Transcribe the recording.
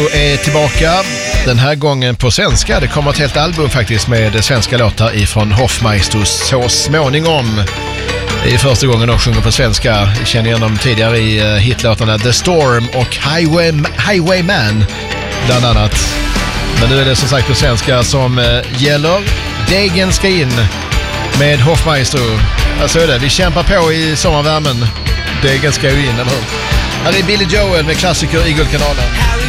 Är tillbaka den här gången på svenska. Det kommer ett helt album faktiskt med svenska låtar ifrån Hoffmeister så småningom. Det är första gången de sjunger på svenska. Jag känner igen dem tidigare i hitlåtarna The Storm och Highwayman bland annat. Men nu är det som sagt på svenska som gäller. Degen ska in med Hoffmeister. Alltså är det, vi kämpar på i sommarvärmen. Degen ska ju in, eller hur? Här är Billy Joel med klassiker i Guldkanalen.